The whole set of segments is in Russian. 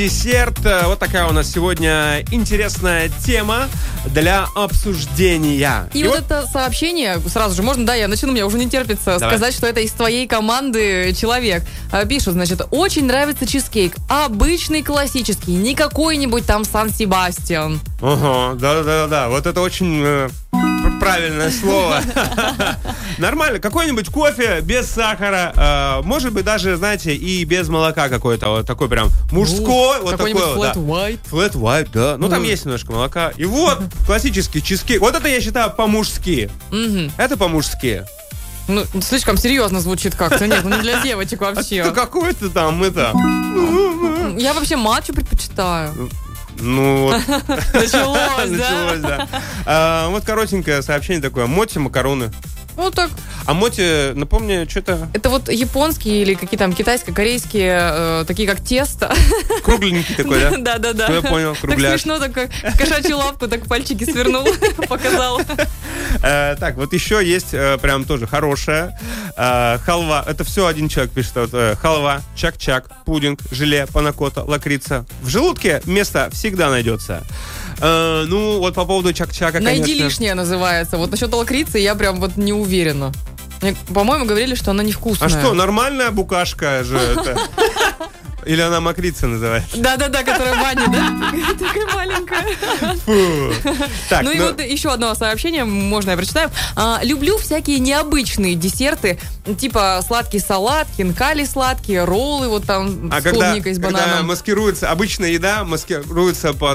Десерт. Вот такая у нас сегодня интересная тема для обсуждения. И вот это сообщение, сразу же, можно, да, я начну, мне уже не терпится сказать, что это из твоей команды человек. Пишут, значит, очень нравится чизкейк. Обычный, классический, не какой-нибудь там Сан-Себастьян. Ага, да. Вот это очень правильное слово. Нормально. Какой-нибудь кофе без сахара. Может быть, даже, знаете, и без молока какой-то. Вот такой прям мужской. Вот какой-нибудь такой flat white. Flat white, да. Ну, там есть немножко молока. И вот классический чизкейк. Вот это, я считаю, по-мужски. Это по-мужски. Ну, слишком серьезно звучит как-то. Нет, ну не для девочек вообще. Это какой-то там, это... Я вообще матчу предпочитаю. Ну, вот. Началось, да. Вот коротенькое сообщение такое. Моти, макароны. Вот так. А моти, напомни, что-то... Это вот японские или какие там китайско-корейские, такие как тесто. Кругленький такой, да? Да. Что я понял, кругляш. Так смешно, так как кошачью лапку, так пальчики свернул, показал. Так, вот еще есть прям тоже хорошая халва. Это все один человек пишет. Халва, чак-чак, пудинг, желе, панакота, лакрица. В желудке место всегда найдется. Ну, вот по поводу чак-чака, конечно. Найди лишнее называется. Вот насчет лакрицы я прям вот не уверена. Мне, по-моему, говорили, что она невкусная. А что, нормальная букашка же это? Или она мокрица называется? Да, которая в ванне, да? Такая маленькая. Так, ну и вот еще одно сообщение, можно я прочитаю. Люблю всякие необычные десерты, типа сладкий салат, хинкали сладкие, роллы вот там с клубникой, с бананом. Когда маскируется, обычная еда маскируется под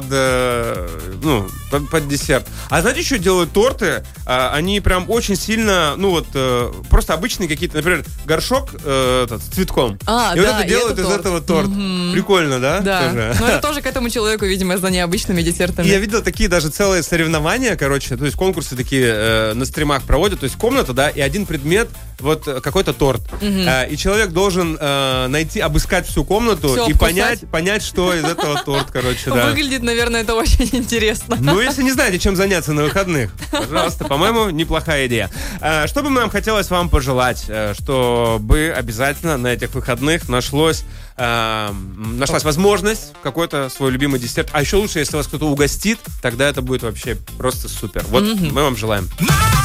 десерт. А знаете, что делают торты? Они прям очень сильно, просто обычные какие-то, например, горшок с цветком. И вот это делают из этого торта. Прикольно, да? Да. Но это тоже к этому человеку, видимо, за необычными десертами. И я видел такие даже целые соревнования, то есть конкурсы такие на стримах проводят, то есть комната, да, и один предмет, вот какой-то торт. И человек должен обыскать всю комнату и понять, что из этого торт, да. Выглядит, наверное, это очень интересно. Ну, если не знаете, чем заняться на выходных, пожалуйста, по-моему, неплохая идея. Что бы нам хотелось вам пожелать, чтобы обязательно на этих выходных нашлась возможность какой-то свой любимый десерт. А еще лучше, если вас кто-то угостит, тогда это будет вообще просто супер. Вот мы вам желаем.